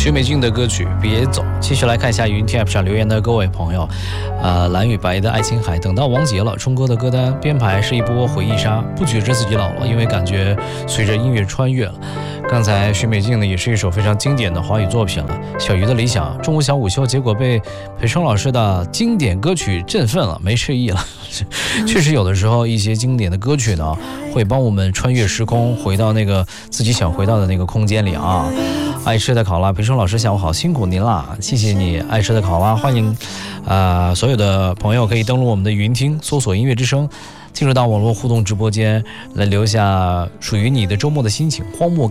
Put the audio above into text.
许美静的歌曲《别走》。继续来看一下云听 App 上留言的各位朋友，蓝与白的爱琴海，等到王杰了。冲哥的歌单编排是一波回忆杀，不觉着自己老了，因为感觉随着音乐穿越了。刚才许美静呢，也是一首非常经典的华语作品了。小鱼的理想，中午想午休，结果被裴生老师的经典歌曲振奋了，没睡意了。确实有的时候一些经典的歌曲呢，会帮我们穿越时空，回到那个自己想回到的那个空间里啊。爱吃的考拉，裴生老师下午好，辛苦您啦，谢谢你。爱吃的考拉，欢迎所有的朋友可以登录我们的云听，搜索音乐之声，进入到网络互动直播间，来留下属于你的周末的心情。荒漠